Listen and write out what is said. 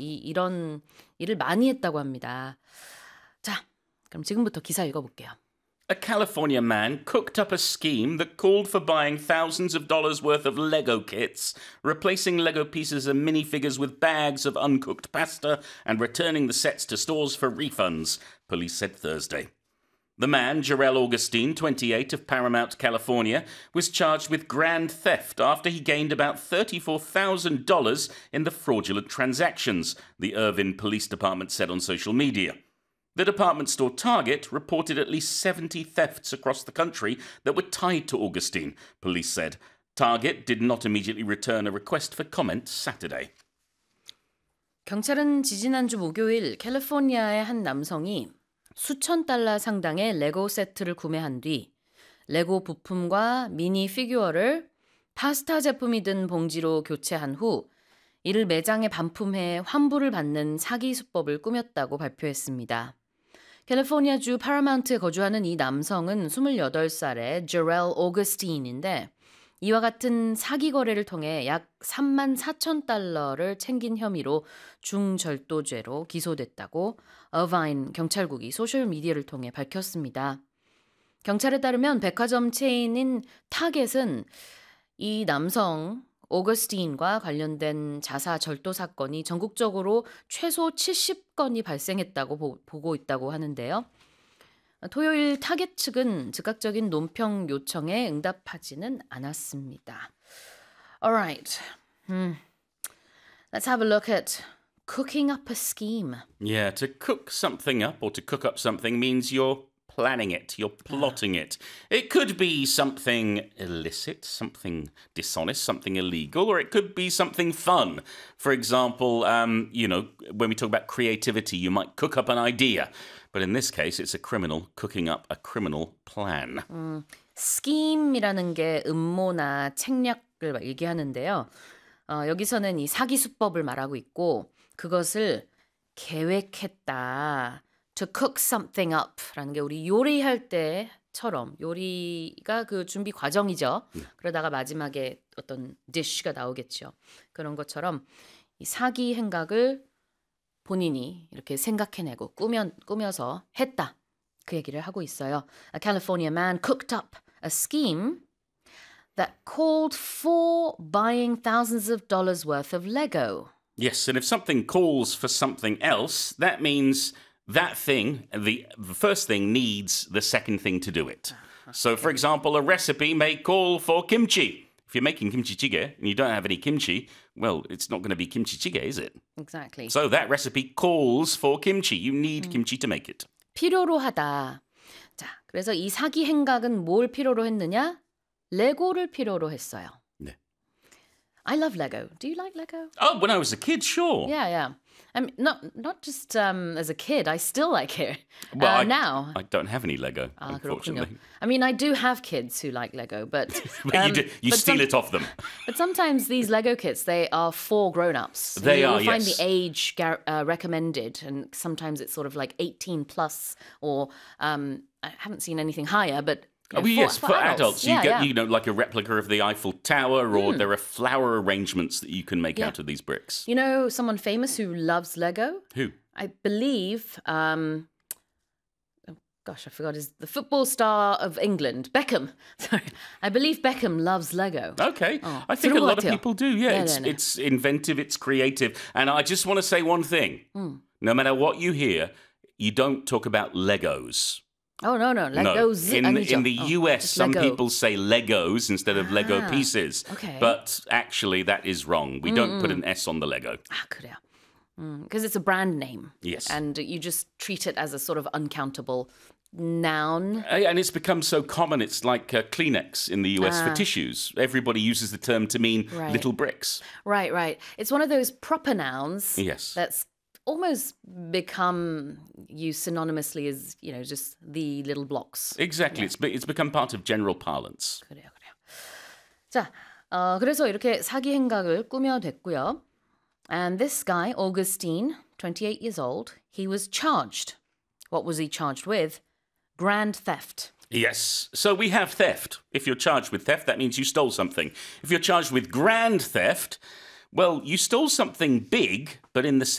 이런 일을 많이 했다고 합니다. 자, 그럼 지금부터 기사 읽어볼게요. A California man cooked up a scheme that called for buying thousands of dollars worth of Lego kits, replacing Lego pieces and minifigures with bags of uncooked pasta, and returning the sets to stores for refunds, police said Thursday. The man, Jarrell Augustine, 28, of Paramount, California, was charged with grand theft after he gained about $34,000 in the fraudulent transactions, the Irvine Police Department said on social media. The department store Target reported at least 70 thefts across the country that were tied to Augustine, police said. Target did not immediately return a request for comment Saturday. 경찰은 지지난주 목요일 캘리포니아의 한 남성이 수천 달러 상당의 레고 세트를 구매한 뒤 레고 부품과 미니 피규어를 파스타 제품이 든 봉지로 교체한 후 이를 매장에 반품해 환불을 받는 사기 수법을 꾸몄다고 발표했습니다. 캘리포니아주 파라마운트에 거주하는 이 남성은 28살의 제렐 오거스틴인데 이와 같은 사기 거래를 통해 약 3만 4천 달러를 챙긴 혐의로 중절도죄로 기소됐다고 어바인 경찰국이 소셜미디어를 통해 밝혔습니다. 경찰에 따르면 백화점 체인인 타겟은 이 남성 오거스틴과 관련된 자사 절도 사건이 전국적으로 최소 70건이 발생했다고 보고 있다고 하는데요. 토요일 타겟 측은 즉각적인 논평 요청에 응답하지는 않았습니다. Alright, let's have a look at cooking up a scheme. Yeah, to cook something up or to cook up something means you're planning it, you're plotting it. It could be something illicit, something dishonest, something illegal, or it could be something fun. For example, when we talk about creativity, you might cook up an idea. But in this case, it's a criminal cooking up a criminal plan. scheme이라는 게 음모나 책략을 얘기하는데요. 여기서는 이 사기 수법을 말하고 있고 그것을 계획했다. To cook something up라는 게 우리 요리할 때처럼 요리가 그 준비 과정이죠. 그러다가 마지막에 어떤 dish가 나오겠죠. 그런 것처럼 이 사기 행각을 본인이 이렇게 생각해내고 꾸며서 했다. 그 얘기를 하고 있어요. A California man cooked up a scheme that called for buying thousands of dollars worth of Lego. Yes, and if something calls for something else, that means that thing, the first thing, needs the second thing to do it. So, for example, a recipe may call for kimchi. If you're making kimchi jjigae and you don't have any kimchi, well, it's not going to be kimchi jjigae, is it? Exactly. So that recipe calls for kimchi. You need kimchi to make it. 필요로 하다. 자, 그래서 이 사기 행각은 뭘 필요로 했느냐? 레고를 필요로 했어요. 네. I love Lego. Do you like Lego? Oh, when I was a kid, sure. Yeah. I mean, not just as a kid. I still like it Well, now. I don't have any Lego, 그렇군요. unfortunately. I mean, I do have kids who like Lego, but But you steal it off them. But sometimes these Lego kits, they are for grown-ups. They You'll are, find yes. the age recommended, and sometimes it's sort of like 18 plus, or I haven't seen anything higher, but for adults. You Yeah. get, like a replica of the Eiffel Tower, or there are flower arrangements that you can make Yeah. out of these bricks. You know someone famous who loves Lego? Who? I believe, I forgot the football star of England, Beckham. Sorry, I believe Beckham loves Lego. Okay. I think a lot of people do. Yeah, 네. it's inventive, it's creative. And I just want to say one thing. No matter what you hear, you don't talk about Legos. Oh, no. Legos. In the US, just some Lego. people say Legos instead of Lego pieces. Okay. But actually, that is wrong. We don't put an S on the Lego. 그래요. Because it's a brand name. Yes. And you just treat it as a sort of uncountable noun. And it's become so common. It's like Kleenex in the US for tissues. Everybody uses the term to mean Right. little bricks. Right. It's one of those proper nouns. Yes. That's almost become used synonymously as, just the little blocks. Exactly. It's become part of general parlance. 그래요. 자, 그래서 이렇게 사기 행각을 꾸며댔고요. And this guy, Augustine, 28 years old, he was charged. What was he charged with? Grand theft. Yes. So we have theft. If you're charged with theft, that means you stole something. If you're charged with grand theft, well, you stole something big, but in the